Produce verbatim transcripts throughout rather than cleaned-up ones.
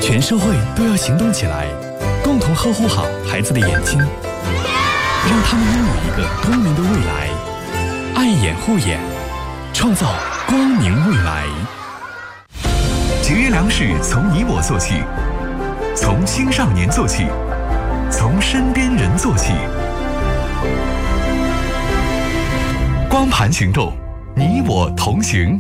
全社会都要行动起来，共同呵护好孩子的眼睛，让他们拥有一个光明的未来。爱眼护眼，创造光明未来。 节约粮食从你我做起，从青少年做起，从身边人做起。光盘行动，你我同行。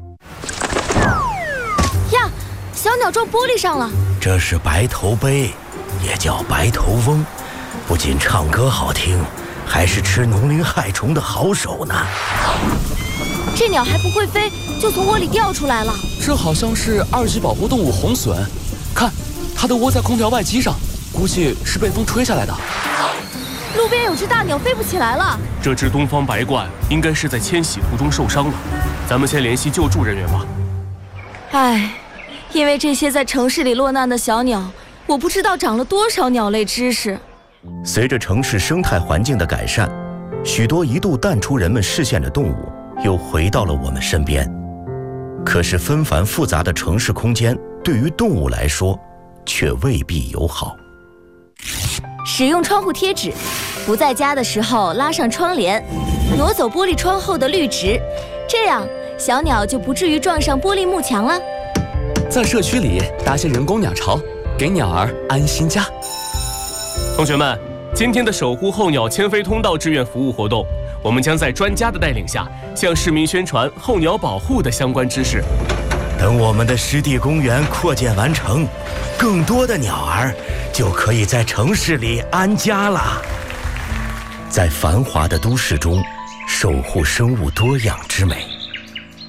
呀，小鸟撞玻璃上了。 这是白头鹎，也叫白头翁，不仅唱歌好听，还是吃农林害虫的好手呢。 这鸟还不会飞，就从窝里掉出来了。 这好像是二级保护动物红隼，看，它的窝在空调外机上，估计是被风吹下来的。 路边有只大鸟飞不起来了。 这只东方白鹳应该是在迁徙途中受伤了，咱们先联系救助人员吧。 唉，因为这些在城市里落难的小鸟，我不知道长了多少鸟类知识。 随着城市生态环境的改善，许多一度淡出人们视线的动物又回到了我们身边。可是纷繁复杂的城市空间对于动物来说却未必友好。 使用窗户贴纸，不在家的时候拉上窗帘，挪走玻璃窗后的绿植，这样小鸟就不至于撞上玻璃幕墙了。 在社区里搭些人工鸟巢，给鸟儿安心家。 同学们，今天的守护候鸟迁飞通道志愿服务活动，我们将在专家的带领下，向市民宣传候鸟保护的相关知识。 等我们的湿地公园扩建完成，更多的鸟儿就可以在城市里安家了。在繁华的都市中，守护生物多样之美。